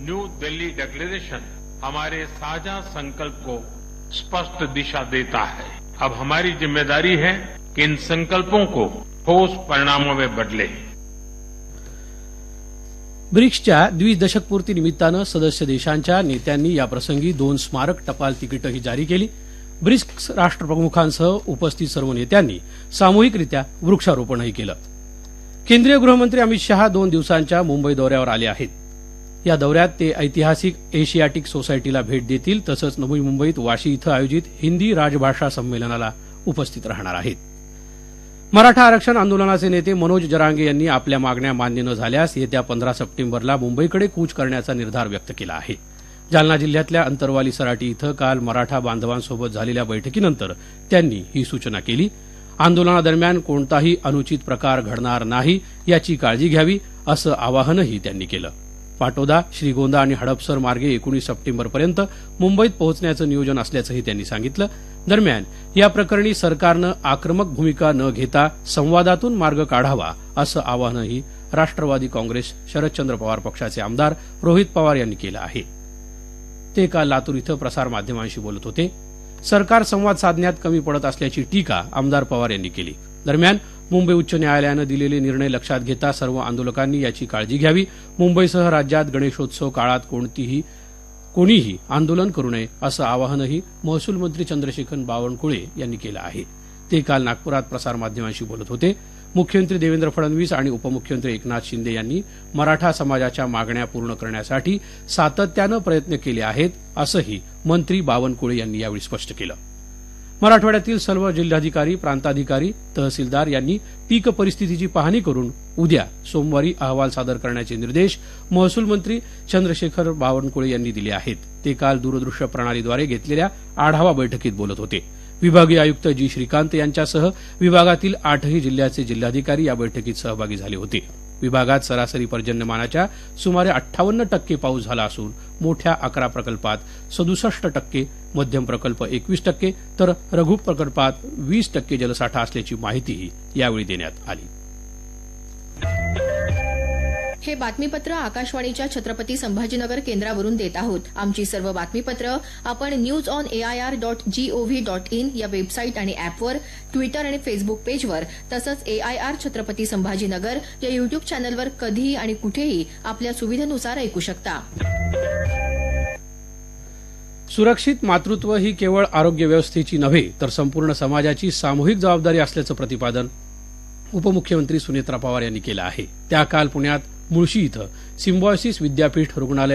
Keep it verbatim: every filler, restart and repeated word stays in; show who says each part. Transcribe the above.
Speaker 1: New Delhi declaration हमारे साझा संकल्प को स्पष्ट दिशा देता है। अब हमारी जिम्मेदारी है कि इन संकल्पों को ठोस परिणामों में बदले।
Speaker 2: ब्रिक्सच्या द्विदशकपूर्ती निमित्तानं सदस्य देशांच्या नेत्यांनी याप्रसंगी दोन स्मारक टपाल तिकीटही जारी केली। ब्रिक्स राष्ट्रप्रमुखांसह उपस्थित सर्व नेत्यांनी सामूहिकरित्या वृक्षारोपणही केलं। केंद्रीय गृहमंत्री अमित शहा दोन दिवसांच्या मुंबई दौऱ्यावर आले आहेत। या दौऱ्यात ते ऐतिहासिक एशियाटिक सोसायटीला भेट देतील, तसंच नवी मुंबईत वाशी इथं आयोजित हिंदी राजभाषा संमेलनाला उपस्थित राहणार आहेत। मराठा आरक्षण आंदोलनाचे नेते मनोज जरांगे यांनी आपल्या मागण्या मान्य न झाल्यास येत्या पंधरा सप्टेंबरला मुंबईकडे कूच करण्याचा निर्धार व्यक्त केला आहे। जालना जिल्ह्यातल्या अंतरवाली सराटी इथं काल मराठा बांधवांसोबत झालेल्या बैठकीनंतर त्यांनी ही सूचना केली। आंदोलनादरम्यान कोणताही अनुचित प्रकार घडणार नाही याची काळजी घ्यावी असं आवाहनही त्यांनी केलं। पाटोदा, श्रीगोंदा आणि हडपसर मार्गे एकोणीस सप्टेंबरपर्यंत मुंबईत पोहोचण्याचं नियोजन असल्याचंही त्यांनी सांगितलं। दरम्यान या प्रकरणी सरकारनं आक्रमक भूमिका न घेता संवादातून मार्ग काढावा असं आवाहनही राष्ट्रवादी काँग्रेस शरदचंद्र पवार पक्षाचे आमदार रोहित पवार यांनी केलं आहे। ते काल लातूर इथं प्रसारमाध्यमांशी बोलत होते। सरकार संवाद साधण्यात कमी पडत असल्याची टीका आमदार पवार यांनी केली। दरम्यान मुंबई उच्च न्यायालयानं दिलेले निर्णय लक्षात घेता सर्व आंदोलकांनी याची काळजी घ्यावी। मुंबईसह राज्यात गणेशोत्सव काळात कोणतीही कोणीही आंदोलन करू नये असं आवाहनही महसूल मंत्री चंद्रशेखर बावनकुळे यांनी केलं आहे। ते काल नागपुरात प्रसारमाध्यमांशी बोलत होते। मुख्यमंत्री देवेंद्र फडणवीस आणि उपमुख्यमंत्री एकनाथ शिंदे यांनी मराठा समाजाच्या मागण्या पूर्ण करण्यासाठी सातत्यानं प्रयत्न केले आहेत असंही मंत्री बावनकुळे यांनी यावेळी स्पष्ट केलं। मराठवाड्यातील सर्व जिल्हाधिकारी, प्रांताधिकारी, तहसीलदार यांनी पीक परिस्थितीची पाहणी करून उद्या सोमवारी अहवाल सादर करण्याचे निर्देश महसूल मंत्री चंद्रशेखर बावनकुळे यांनी दिले आहेत। ते काल दूरदृश्य प्रणालीद्वारे घेतलेल्या आढावा बैठकीत बोलत होते। विभागीय आयुक्त जी श्रीकांत यांच्यासह विभागातील आठही जिल्ह्याचे जिल्हाधिकारी या बैठकीत सहभागी झाले होते। विभागात सरासरी पर्जन्यमानाच्या सुमारे अठ्ठावन्न टक्के पाऊस झाला असून मोठ्या अकरा प्रकल्पात सदुसष्ट टक्के, मध्यम प्रकल्प एकवीस टक्के तर लघु प्रकल्पात वीस टक्के जलसाठा असल्याची माहितीही यावेळी देण्यात आली।
Speaker 3: हे बातमीपत्र आकाशवाणीच्या छत्रपती संभाजीनगर केंद्रावरून देत आहोत। आमची सर्व बातमीपत्र आपण news on AIR dot G O V dot in या वेबसाईट आणि ऍपवर, ट्विटर आणि फेसबुक पेजवर तसंच एआयआर छत्रपती संभाजीनगर या युट्यूब चॅनलवर कधीही आणि कुठेही आपल्या सुविधेनुसार ऐकू शकता।
Speaker 2: सुरक्षित मातृत्व ही केवळ आरोग्य व्यवस्थेची नव्हे तर संपूर्ण समाजाची सामूहिक जबाबदारी असल्याचं प्रतिपादन उपमुख्यमंत्री सुनेत्रा पवार यांनी केलं आहे। त्या काल पुण्यात मुळशी इथं सिम्बायोसिस विद्यापीठ रुग्णालय